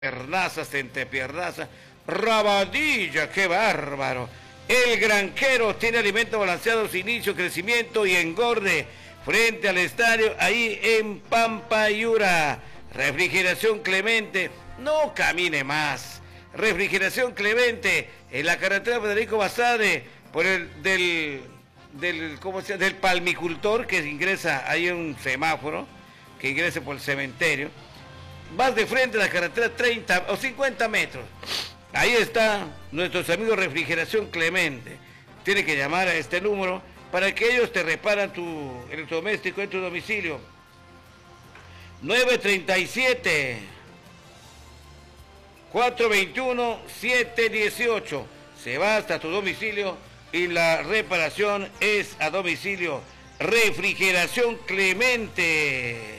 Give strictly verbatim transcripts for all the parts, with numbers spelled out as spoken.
Piernazas, entre piernazas, rabadilla, qué bárbaro. El granjero tiene alimentos balanceados, inicio, crecimiento y engorde frente al estadio, ahí en Pampayura. Refrigeración Clemente, no camine más. Refrigeración Clemente, en la carretera Federico Basade, por el del, del, ¿cómo se llama? Del palmicultor, que ingresa, hay un semáforo, que ingresa por el cementerio. Vas de frente a la carretera treinta o cincuenta metros. Ahí está nuestros amigos Refrigeración Clemente. Tienes que llamar a este número para que ellos te reparan tu electrodoméstico en tu domicilio. nueve treinta y siete, cuatrocientos veintiuno, setecientos dieciocho. Se va hasta tu domicilio y la reparación es a domicilio. Refrigeración Clemente.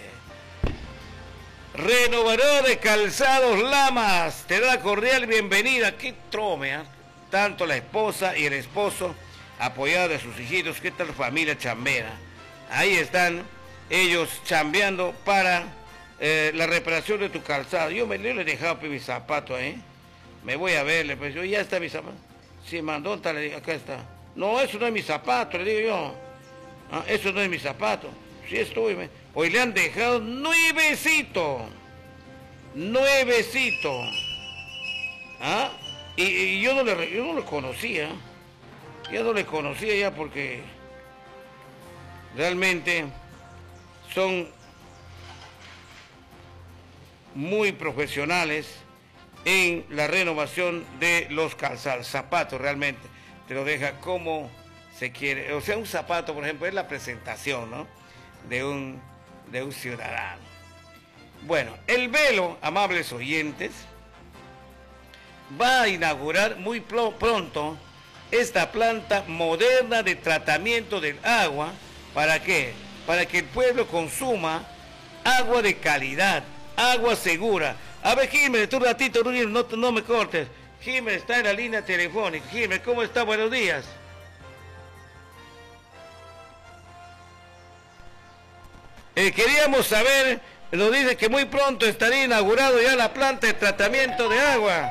Renovador de Calzados Lamas te da la cordial bienvenida. Qué trome, ¿eh? Tanto la esposa y el esposo apoyados de sus hijitos. Qué tal familia chambera. Ahí están ellos chambeando para eh, la reparación de tu calzado. Yo me yo le he dejado pues, mi zapato ahí. Me voy a verle, pues yo, ya está mi zapato. Sí, mandota, le digo, acá está. No, eso no es mi zapato, le digo yo. Ah, eso no es mi zapato. Sí estoy, me... Hoy le han dejado nuevecito. Nuevecito. ¿Ah? Y, y yo no le yo no lo conocía. Yo no le conocía ya porque realmente son muy profesionales en la renovación de los calzados. Zapatos realmente te lo deja como se quiere. O sea, un zapato, por ejemplo, es la presentación, ¿no? De un, de un ciudadano. Bueno, el Velo, amables oyentes, va a inaugurar muy pronto esta planta moderna de tratamiento del agua. ¿Para qué? Para que el pueblo consuma agua de calidad, agua segura. A ver, Jiménez, tú un ratito, no, no me cortes. Jiménez está en la línea telefónica. Jiménez, ¿cómo está? Buenos días. Eh, queríamos saber, nos dice que muy pronto estaría inaugurado ya la planta de tratamiento de agua.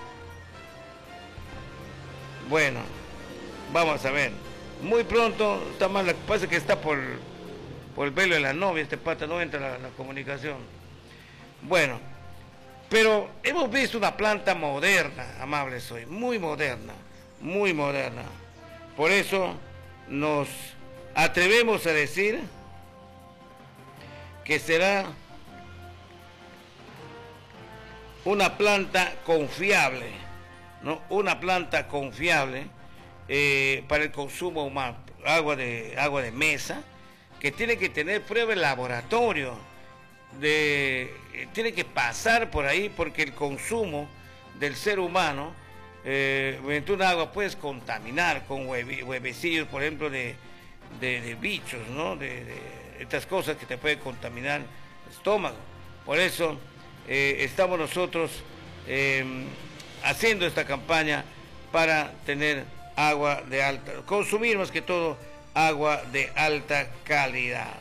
Bueno, vamos a ver. Muy pronto, está mal, lo que pasa es que está por, por el velo de la novia, este pata no entra la, la comunicación. Bueno, pero hemos visto una planta moderna, amables hoy, muy moderna, muy moderna. Por eso nos atrevemos a decir que será una planta confiable, ¿no? Una planta confiable eh, para el consumo humano, agua de, agua de mesa, que tiene que tener prueba en laboratorio, de, eh, tiene que pasar por ahí porque el consumo del ser humano, eh, mediante un agua puedes contaminar con hueve, huevecillos, por ejemplo, de, de, de bichos, ¿no? De, de, estas cosas que te pueden contaminar el estómago. Por eso eh, estamos nosotros eh, haciendo esta campaña para tener agua de alta, consumir más que todo agua de alta calidad.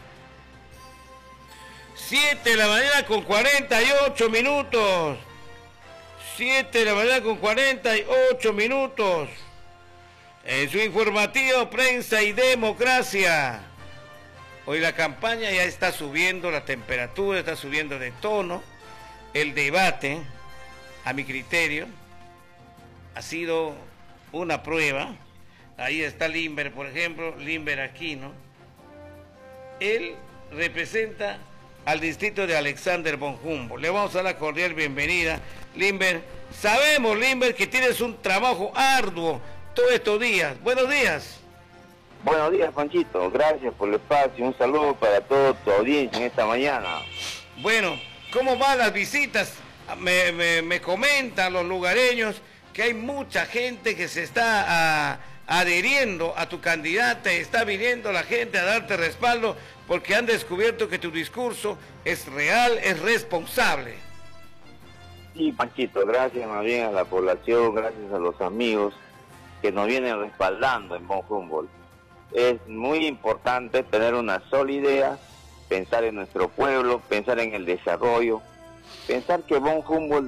siete de la mañana con cuarenta y ocho minutos. siete de la mañana con cuarenta y ocho minutos. En su informativo Prensa y Democracia. Hoy la campaña ya está subiendo la temperatura, está subiendo de tono. El debate, a mi criterio, ha sido una prueba. Ahí está Limber, por ejemplo, Limber Aquino. Él representa al distrito de Alexander von Humboldt. Le vamos a dar la cordial bienvenida. Limber, sabemos, Limber, que tienes un trabajo arduo todos estos días. Buenos días. Buenos días, Panchito. Gracias por el espacio. Un saludo para toda tu audiencia en esta mañana. Bueno, ¿cómo van las visitas? Me, me, me comentan los lugareños que hay mucha gente que se está a, adheriendo a tu candidata, está viniendo la gente a darte respaldo porque han descubierto que tu discurso es real, es responsable. Sí, Panchito, gracias más bien a la población, gracias a los amigos que nos vienen respaldando en von Humboldt. Es muy importante tener una sola idea, pensar en nuestro pueblo, pensar en el desarrollo pensar que Von Humboldt